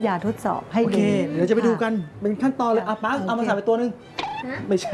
ยาทดสอบให้ดูโอเคเดี๋ยวจะไปดูกันเป็นขั้นตอนเลยปั๊กเอามาใส่ไปตัวนึงไม่ใช่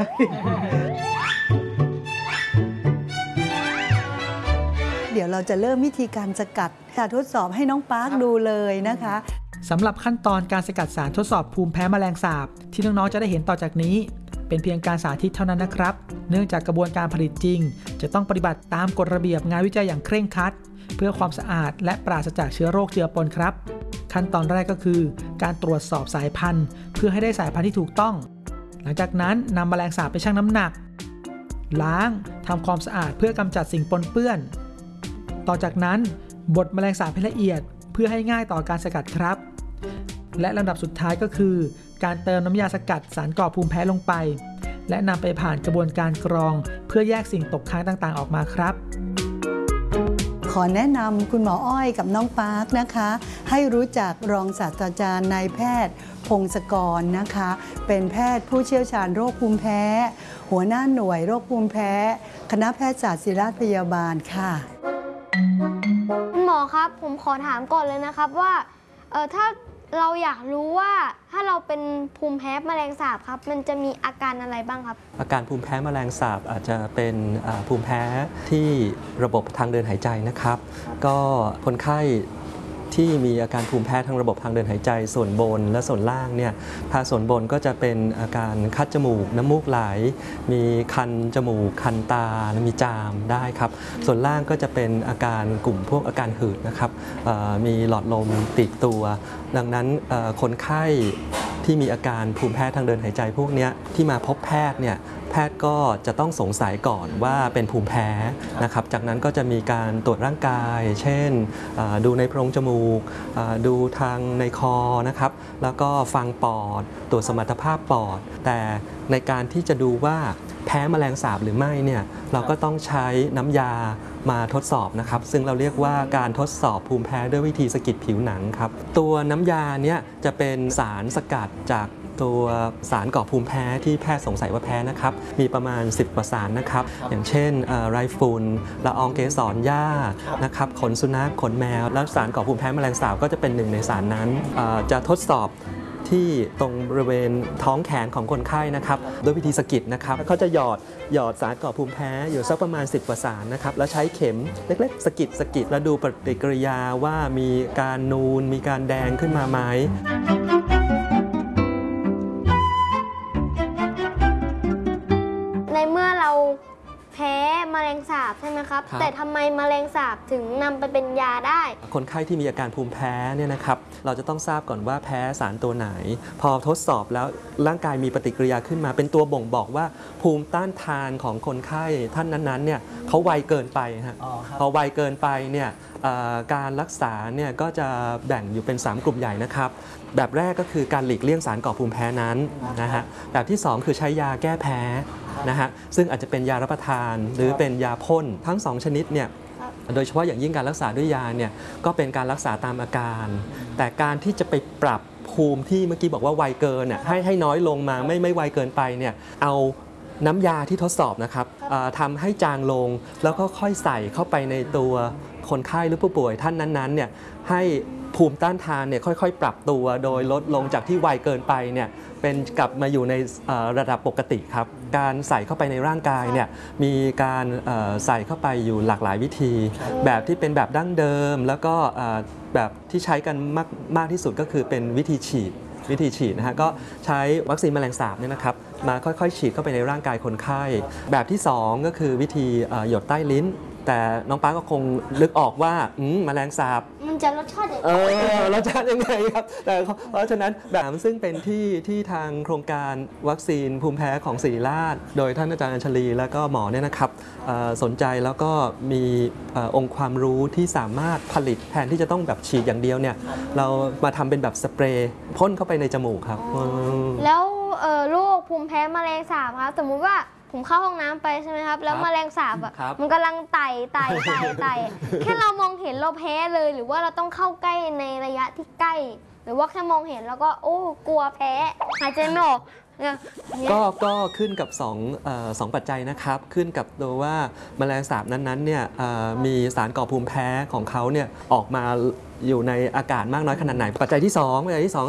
เดี๋ยวเราจะเริ่มวิธีการสกัดยาทดสอบให้น้องปาร์คดูเลยนะคะสำหรับขั้นตอนการสกัดสารทดสอบภูมิแพ้แมลงสาบที่น้องๆจะได้เห็นต่อจากนี้เป็นเพียงการสาธิตเท่านั้นนะครับเนื่องจากกระบวนการผลิตจริงจะต้องปฏิบัติตามกฎระเบียบงานวิจัยอย่างเคร่งครัดเพื่อความสะอาดและปราศจากเชื้อโรคเจือปนครับขั้นตอนแรกก็คือการตรวจสอบสายพันธุ์เพื่อให้ได้สายพันธุ์ที่ถูกต้องหลังจากนั้นนำแมลงสาบไปชั่งน้ำหนักล้างทำความสะอาดเพื่อกำจัดสิ่งปนเปื้อนต่อจากนั้นบดแมลงสาบให้ละเอียดเพื่อให้ง่ายต่อการสกัดครับและลำดับสุดท้ายก็คือการเติมน้ำยาสกัดสารก่อภูมิแพ้ลงไปและนำไปผ่านกระบวนการกรองเพื่อแยกสิ่งตกค้างต่างๆออกมาครับขอแนะนำคุณหมออ้อยกับน้องปาร์คนะคะให้รู้จักรองศาสตราจารย์นายแพทย์พงศกรนะคะเป็นแพทย์ผู้เชี่ยวชาญโรคภูมิแพ้หัวหน้าหน่วยโรคภูมิแพ้คณะแพทยศาสตร์ศิริราชพยาบาลค่ะคุณหมอครับผมขอถามก่อนเลยนะครับว่าถ้าเราอยากรู้ว่าถ้าเราเป็นภูมิแพ้แมลงสาบครับมันจะมีอาการอะไรบ้างครับอาการภูมิแพ้แมลงสาบอาจจะเป็นภูมิแพ้ที่ระบบทางเดินหายใจนะครับก็คนไข้ที่มีอาการภูมิแพ้ทางระบบทางเดินหายใจส่วนบนและส่วนล่างเนี่ยถ้าส่วนบนก็จะเป็นอาการคัดจมูกน้ำมูกไหลมีคันจมูกคันตาและมีจามได้ครับส่วนล่างก็จะเป็นอาการกลุ่มพวกอาการหืดนะครับมีหลอดลมตีบตัวดังนั้นคนไข้ที่มีอาการภูมิแพ้ทางเดินหายใจพวกนี้ที่มาพบแพทย์เนี่ยแพทย์ก็จะต้องสงสัยก่อนว่าเป็นภูมิแพ้นะครับจากนั้นก็จะมีการตรวจร่างกายเช่นดูในโพรงจมูกดูทางในคอนะครับแล้วก็ฟังปอดตรวจสมรรถภาพปอดแต่ในการที่จะดูว่าแพ้แมลงสาบหรือไม่เนี่ยเราก็ต้องใช้น้ำยามาทดสอบนะครับซึ่งเราเรียกว่าการทดสอบภูมิแพ้ด้วยวิธีสะกิดผิวหนังครับตัวน้ำยาเนี่ยจะเป็นสารสกัดจากตัวสารก่อภูมิแพ้ที่แพทย์สงสัยว่าแพ้นะครับมีประมาณ10กว่าสารนะครับอย่างเช่นไรฝุ่นละอองเกสรหญ้านะครับขนสุนัขขนแมวแล้วสารก่อภูมิแพ้แมลงสาบก็จะเป็นหนึ่งในสารนั้นจะทดสอบที่ตรงบริเวณท้องแขนของคนไข้นะครับด้วยวิธีสะกิดนะครับเขาจะหยอดสารก่อภูมิแพ้อยู่สักประมาณ10กว่าสารนะครับแล้วใช้เข็มเล็กๆสะกิดแล้วดูปฏิกิริยาว่ามีการนูนมีการแดงขึ้นมาไหมในเมื่อเราแพ้แมลงสาบใช่ไหมครับแต่ทำไมแมลงสาบถึงนำไปเป็นยาได้คนไข้ที่มีอาการภูมิแพ้เนี่ยนะครับเราจะต้องทราบก่อนว่าแพ้สารตัวไหนพอทดสอบแล้วร่างกายมีปฏิกิริยาขึ้นมาเป็นตัวบ่งบอกว่าภูมิต้านทานของคนไข้ท่านนั้นๆเนี่ยเขาไวเกินไปฮะพอไวเกินไปเนี่ยการรักษาเนี่ยก็จะแบ่งอยู่เป็น3กลุ่มใหญ่นะครับแบบแรกก็คือการหลีกเลี่ยงสารก่อภูมิแพ้นั้นนะฮะแบบที่2คือใช้ยาแก้แพ้นะฮะซึ่งอาจจะเป็นยารับประทานหรือเป็นยาพ่นทั้ง2ชนิดเนี่ยโดยเฉพาะอย่างยิ่งการรักษาด้วยยาเนี่ยก็เป็นการรักษาตามอาการแต่การที่จะไปปรับภูมิที่เมื่อกี้บอกว่าไวเกินให้น้อยลงมาไม่ไวเกินไปเนี่ยเอาน้ำยาที่ทดสอบนะครับทำให้จางลงแล้วก็ค่อยใส่เข้าไปในตัวคนไข้หรือผู้ป่วยท่านนั้นๆเนี่ยให้ภูมิต้านทานเนี่ยค่อยๆปรับตัวโดยลดลงจากที่ไวเกินไปเนี่ยเป็นกลับมาอยู่ในระดับปกติครับการใส่เข้าไปในร่างกายเนี่ยมีการใส่เข้าไปอยู่หลากหลายวิธีแบบที่เป็นแบบดั้งเดิมแล้วก็แบบที่ใช้กันมากที่สุดก็คือเป็นวิธีฉีดนะฮะก็ใช้วัคซีนแมลงสาบเนี่ยนะครับมาค่อยๆฉีดเข้าไปในร่างกายคนไข้แบบที่2ก็คือวิธีหยดใต้ลิ้นแต่น้องป้าก็คงนึกออกว่าแมลงสาบมันจะรสชาติยังไงรสชาติยังไงครับแต่เพราะฉะนั้นแบบซึ่งเป็นที่ทางโครงการวัคซีนภูมิแพ้ของศิริราชโดยท่านอาจารย์อัญชลีแล้วก็หมอเนี่ยนะครับสนใจแล้วก็มีองค์ความรู้ที่สามารถผลิตแทนที่จะต้องแบบฉีดอย่างเดียวเนี่ยเรามาทำเป็นแบบสเปรย์พ่นเข้าไปในจมูกครับแล้วโรคภูมิแพ้แมลงสาบครับสมมุติว่าผมเข้าห้องน้ำไปใช่ไหมครับแล้วแมลงสาบมันกำลังไต่แค่เรามองเห็นเราแพ้เลยหรือว่าเราต้องเข้าใกล้ในระยะที่ใกล้หรือว่าแค่มองเห็นแล้วก็โอ้กลัวแพ้หายใจไม่ออกก็ขึ้นกับ2ปัจจัยนะครับขึ้นกับตัวว่าแมลงสาบนั้นๆเนี่ยมีสารก่อภูมิแพ้ของเขาเนี่ยออกมาอยู่ในอากาศมากน้อยขนาดไหนปัจจัยที่2